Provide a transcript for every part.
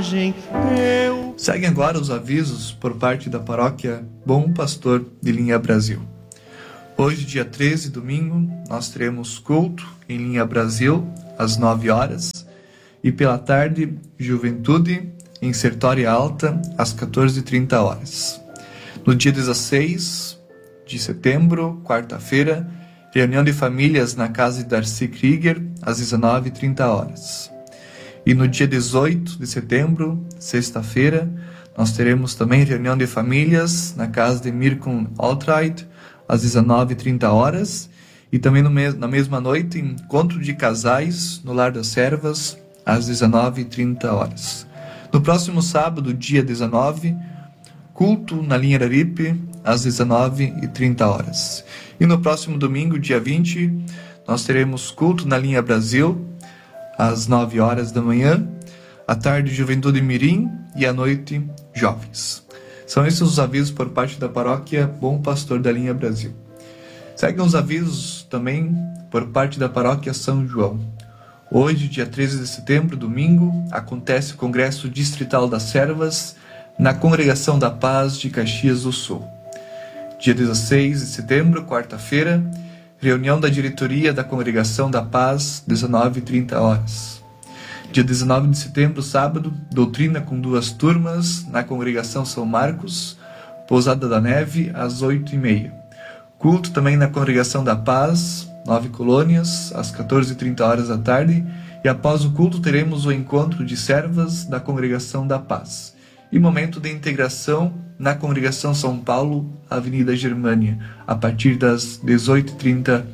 coragem, eu... Seguem agora os avisos por parte da paróquia Bom Pastor de Linha Brasil. Hoje, dia 13, domingo, nós teremos culto em Linha Brasil, às 9 horas, e pela tarde, Juventude em Sertória Alta, às 14h30. No dia 16 de setembro, quarta-feira, reunião de famílias na casa de Darcy Krieger, às 19h30. E no dia 18 de setembro, sexta-feira, nós teremos também reunião de famílias na casa de Mirko Altright, às 19h30. E também na mesma noite, encontro de casais no Lar das Servas, às 19h30. No próximo sábado, dia 19, culto na Linha Araripe, às 19h30. E no próximo domingo, dia 20, nós teremos culto na Linha Brasil, às 9 horas da manhã, à tarde, Juventude Mirim, e à noite, Jovens. São esses os avisos por parte da paróquia Bom Pastor da Linha Brasil. Seguem os avisos também por parte da paróquia São João. Hoje, dia 13 de setembro, domingo, acontece o Congresso Distrital das Servas na Congregação da Paz de Caxias do Sul. Dia 16 de setembro, quarta-feira, reunião da diretoria da Congregação da Paz, 19h30. Dia 19 de setembro, sábado, doutrina com 2 turmas na Congregação São Marcos, Pousada da Neve, às 8h30. Culto também na Congregação da Paz, 9 colônias, às 14h30. E após o culto teremos o encontro de servas da Congregação da Paz. E momento de integração na Congregação São Paulo, Avenida Germânia, a partir das 18h30.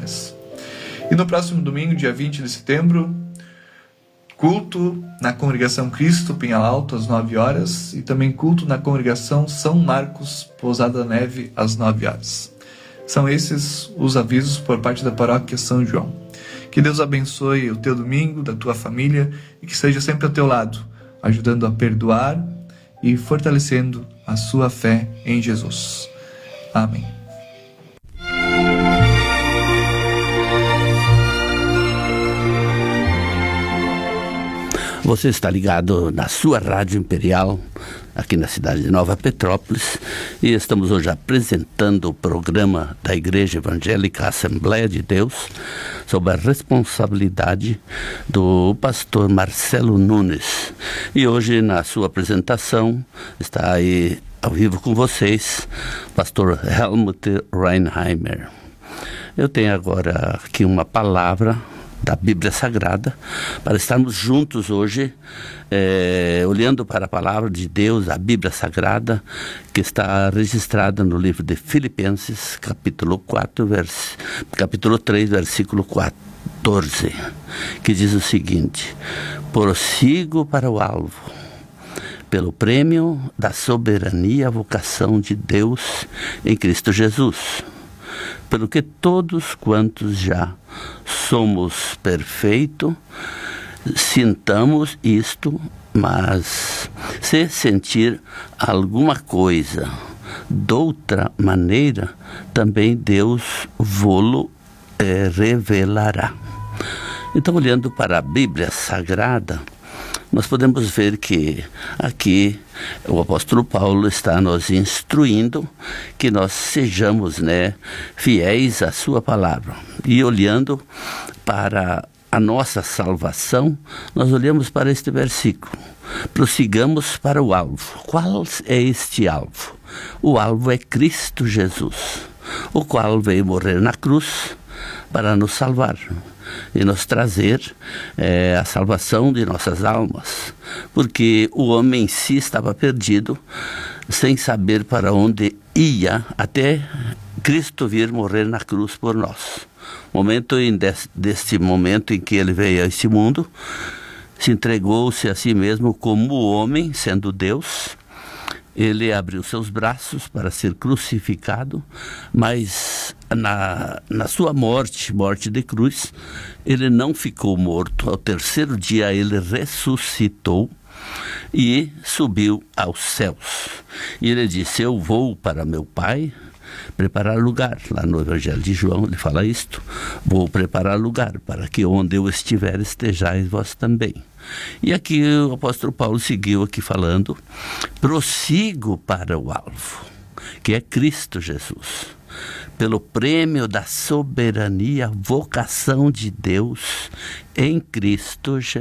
E no próximo domingo, dia 20 de setembro, culto na Congregação Cristo, Pinhal Alto, às 9 horas, e também culto na Congregação São Marcos, Pousada da Neve, às 9 horas. São esses os avisos por parte da paróquia São João. Que Deus abençoe o teu domingo, da tua família, e que seja sempre ao teu lado, ajudando a perdoar e fortalecendo a sua fé em Jesus. Amém. Você está ligado na sua Rádio Imperial, aqui na cidade de Nova Petrópolis, e estamos hoje apresentando o programa da Igreja Evangélica Assembleia de Deus, sob a responsabilidade do pastor Marcelo Nunes. E hoje, na sua apresentação, está aí ao vivo com vocês, pastor Helmut Reinheimer. Eu tenho agora aqui uma palavra da Bíblia Sagrada, para estarmos juntos hoje, olhando para a palavra de Deus, a Bíblia Sagrada, que está registrada no livro de Filipenses, capítulo 3, versículo 14, que diz o seguinte: prossigo para o alvo, pelo prêmio da soberania vocação de Deus em Cristo Jesus. Pelo que todos quantos já somos perfeitos, sintamos isto, mas se sentir alguma coisa doutra maneira, também Deus vô-lo revelará. Então, olhando para a Bíblia Sagrada, nós podemos ver que aqui o apóstolo Paulo está nos instruindo que nós sejamos, fiéis à sua palavra. E olhando para a nossa salvação, nós olhamos para este versículo. Prossigamos para o alvo. Qual é este alvo? O alvo é Cristo Jesus, o qual veio morrer na cruz para nos salvar e nos trazer a salvação de nossas almas, porque o homem em si estava perdido, sem saber para onde ia, até Cristo vir morrer na cruz por nós. Deste momento em que ele veio a este mundo, se entregou-se a si mesmo como homem, sendo Deus. Ele abriu seus braços para ser crucificado, mas na sua morte de cruz, ele não ficou morto. Ao terceiro dia ele ressuscitou e subiu aos céus. E ele disse: eu vou para meu Pai, preparar lugar. Lá no Evangelho de João ele fala isto: vou preparar lugar para que onde eu estiver estejais vós também. E aqui o apóstolo Paulo seguiu aqui falando: prossigo para o alvo, que é Cristo Jesus, pelo prêmio da soberania, vocação de Deus em Cristo Jesus.